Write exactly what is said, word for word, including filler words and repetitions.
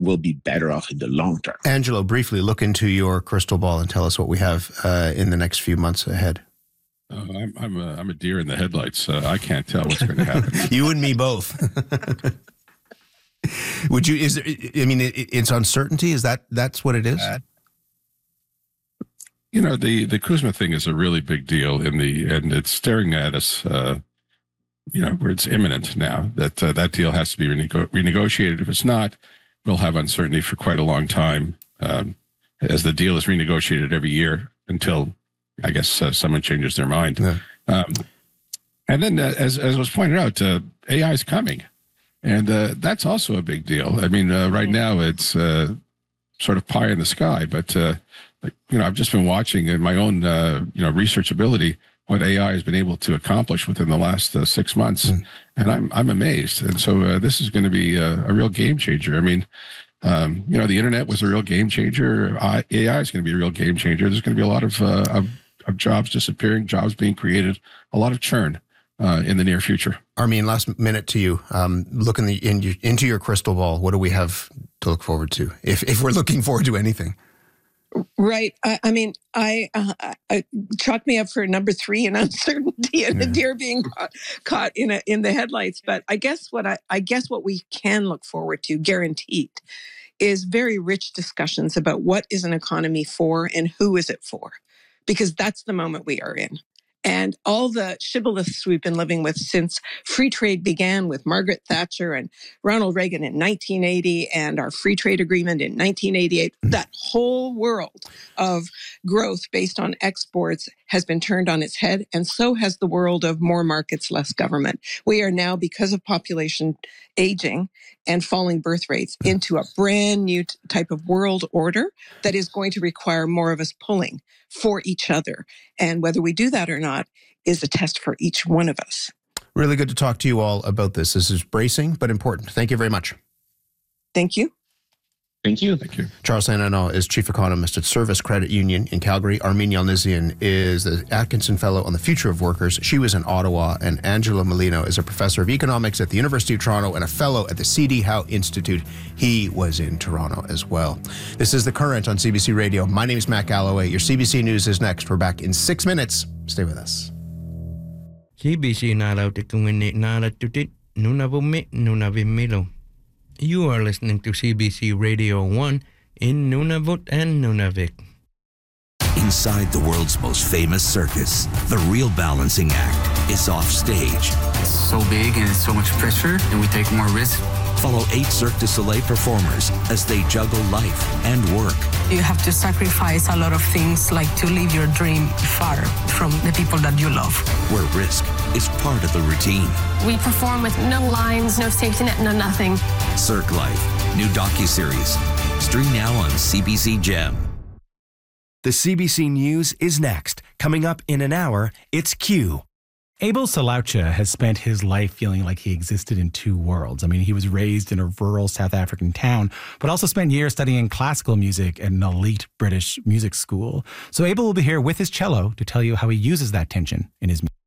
will be better off in the long term. Angelo, briefly look into your crystal ball and tell us what we have uh, in the next few months ahead. Uh, I'm I'm a, I'm a deer in the headlights. Uh, I can't tell what's going to happen. You and me both. Would you? Is there, I mean, it, it's uncertainty. Is that that's what it is? Uh, you know, the the CUSMA thing is a really big deal in the and it's staring at us. Uh, you know, where it's imminent now that uh, that deal has to be renego- renegotiated. If it's not, we'll have uncertainty for quite a long time, um, as the deal is renegotiated every year until, I guess, uh, someone changes their mind. Yeah. Um, and then, uh, as as was pointed out, uh, A I is coming, and uh, that's also a big deal. I mean, uh, right now it's uh, sort of pie in the sky, but uh, you know, I've just been watching in my own uh, you know research ability what A I has been able to accomplish within the last uh, six months, mm. and I'm I'm amazed. And so uh, this is going to be a, a real game changer. I mean, um, you know, the internet was a real game changer. I, A I is going to be a real game changer. There's going to be a lot of, uh, of of jobs disappearing, jobs being created, a lot of churn uh, in the near future. Armin, last minute to you. Um, look in the in your, into your crystal ball. What do we have to look forward to, if if we're looking forward to anything? Right. I, I mean, I, uh, I chalk me up for number three in uncertainty and yeah. the deer being caught, caught in a, in the headlights. But I guess what I, I guess what we can look forward to, guaranteed, is very rich discussions about what is an economy for and who is it for, because that's the moment we are in. And all the shibboleths we've been living with since free trade began with Margaret Thatcher and Ronald Reagan in nineteen eighty and our free trade agreement in nineteen eighty-eight, that whole world of growth based on exports has been turned on its head. And so has the world of more markets, less government. We are now, because of population aging and falling birth rates, into a brand new t- type of world order that is going to require more of us pulling for each other. And whether we do that or not is a test for each one of us. Really good to talk to you all about this. This is bracing, but important. Thank you very much. Thank you. Thank you. Thank you. Charles Saint Amand is Chief Economist at Service Credit Union in Calgary. Armin Yalnizyan is the Atkinson Fellow on the Future of Workers. She was in Ottawa. And Angelo Molino is a professor of economics at the University of Toronto and a fellow at the C D Howe Institute. He was in Toronto as well. This is The Current on C B C Radio. My name is Matt Galloway. Your C B C News is next. We're back in six minutes. Stay with us. C B C Nunavimilo. You are listening to C B C Radio one in Nunavut and Nunavik. Inside the world's most famous circus, the Real Balancing Act is off stage. It's so big and it's so much pressure, and we take more risk. Follow eight Cirque du Soleil performers as they juggle life and work. You have to sacrifice a lot of things, like to live your dream far from the people that you love. Where risk is part of the routine. We perform with no lines, no safety net, no nothing. Cirque Life, new docuseries. Stream now on C B C Gem. The C B C News is next. Coming up in an hour, it's Q. Abel Salaucha has spent his life feeling like he existed in two worlds. I mean, he was raised in a rural South African town, but also spent years studying classical music at an elite British music school. So Abel will be here with his cello to tell you how he uses that tension in his music.